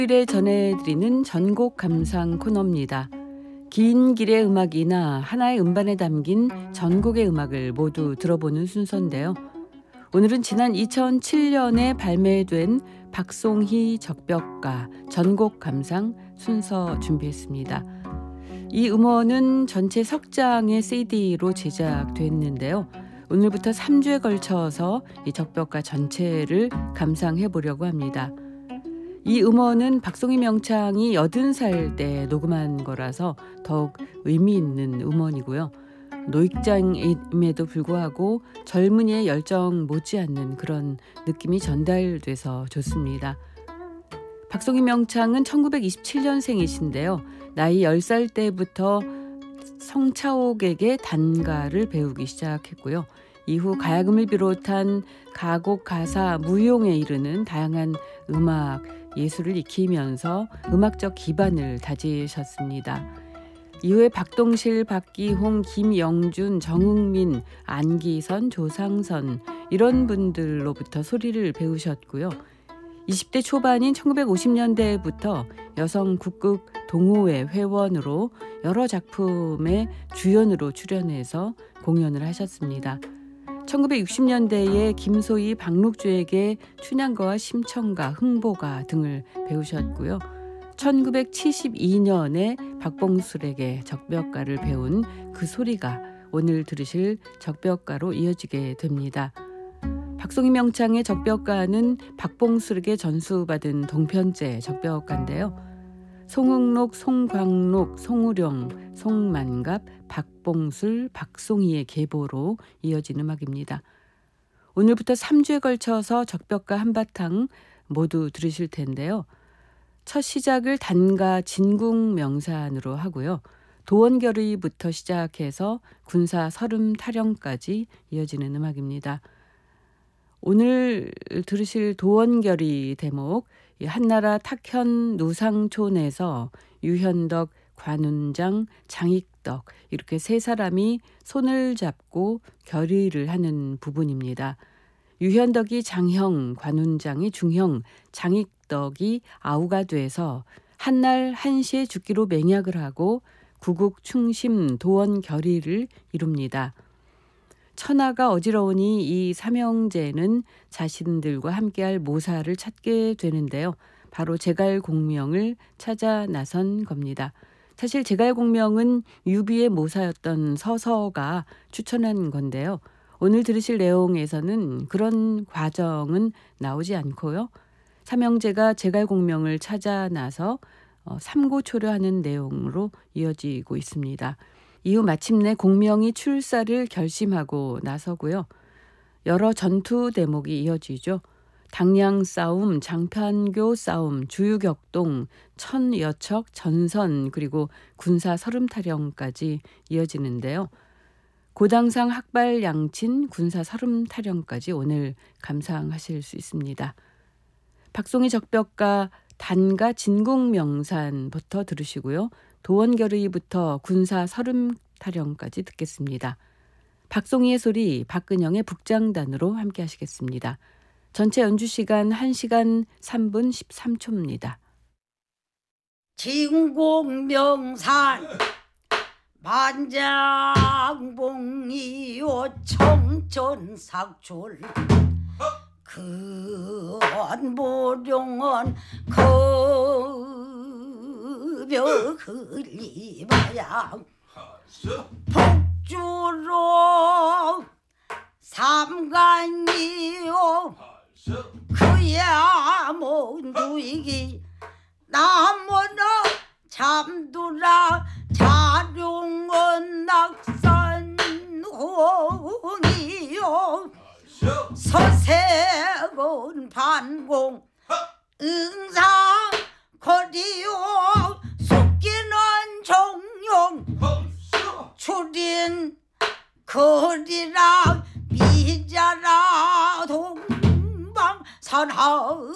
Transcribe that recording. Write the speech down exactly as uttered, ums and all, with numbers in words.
일에 전해드리는 전곡 감상 코너입니다. 긴 길의 음악이나 하나의 음반에 담긴 전곡의 음악을 모두 들어보는 순서인데요. 오늘은 지난 이천칠 년에 발매된 박송희 적벽가 전곡 감상 순서 준비했습니다. 이 음원은 전체 석 장의 씨디로 제작됐는데요. 오늘부터 삼 주에 걸쳐서 이 적벽가 전체를 감상해 보려고 합니다. 이 음원은 박송희 명창이 여든 살 때 녹음한 거라서 더욱 의미 있는 음원이고요. 노익장임에도 불구하고 젊은이의 열정 못지않는 그런 느낌이 전달돼서 좋습니다. 박송희 명창은 천구백이십칠 년생이신데요. 나이 열 살 때부터 성차옥에게 단가를 배우기 시작했고요. 이후 가야금을 비롯한 가곡, 가사, 무용에 이르는 다양한 음악, 예술을 익히면서 음악적 기반을 다지셨습니다. 이후에 박동실, 박기홍, 김영준, 정흥민, 안기선, 조상선 이런 분들로부터 소리를 배우셨고요. 이십 대 초반인 천구백오십 년대부터 여성 국극 동호회 회원으로 여러 작품의 주연으로 출연해서 공연을 하셨습니다. 천구백육십 년대에 김소희, 박록주에게 춘향가와 심청가, 흥보가 등을 배우셨고요. 천구백칠십이 년에 박봉술에게 적벽가를 배운 그 소리가 오늘 들으실 적벽가로 이어지게 됩니다. 박송희 명창의 적벽가는 박봉술에게 전수받은 동편제 적벽가인데요. 송흥록, 송광록, 송우령, 송만갑, 박봉술, 박송희의 계보로 이어진 음악입니다. 오늘부터 삼 주에 걸쳐서 적벽가 한바탕 모두 들으실 텐데요. 첫 시작을 단가 진궁명산으로 하고요. 도원결의부터 시작해서 군사 서름 타령까지 이어지는 음악입니다. 오늘 들으실 도원결의 대목, 한나라 탁현 누상촌에서 유현덕, 관운장, 장익덕 이렇게 세 사람이 손을 잡고 결의를 하는 부분입니다. 유현덕이 장형, 관운장이 중형, 장익덕이 아우가 돼서 한날 한시에 죽기로 맹약을 하고 구국 충심 도원 결의를 이룹니다. 천하가 어지러우니 이 삼형제는 자신들과 함께할 모사를 찾게 되는데요. 바로 제갈공명을 찾아 나선 겁니다. 사실 제갈공명은 유비의 모사였던 서서가 추천한 건데요. 오늘 들으실 내용에서는 그런 과정은 나오지 않고요. 삼형제가 제갈공명을 찾아 나서 삼고초려하는 내용으로 이어지고 있습니다. 이후 마침내 공명이 출사를 결심하고 나서고요. 여러 전투 대목이 이어지죠. 당량 싸움, 장판교 싸움, 주유격동, 천여척, 전선 그리고 군사 서름타령까지 이어지는데요. 고당상 학발 양친, 군사 서름타령까지 오늘 감상하실 수 있습니다. 박송희 적벽가 단가 진궁명산부터 들으시고요. 도원결의부터 군사 서름타령까지 듣겠습니다. 박송희의 소리, 박근영의 북장단으로 함께 하시겠습니다. 전체 연주 시간 한 시간 삼 분 십삼 초입니다. 진궁명산 만장봉이요 청천삭출 근보룡은 급여 흘리마야 북주로 삼간이요 그야 몬두이기 나무는 잠두라 자룡은 낙산 홍이요 서색은 반공 응상 거리요 숙기는 정용 출인 거리라 미자라 동방 산하